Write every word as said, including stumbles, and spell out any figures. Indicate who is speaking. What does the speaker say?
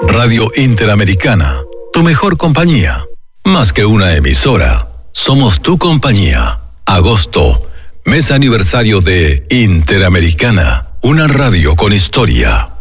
Speaker 1: Radio Interamericana, tu mejor compañía. Más que una emisora, somos tu compañía. Agosto, mes aniversario de Interamericana, una radio con historia.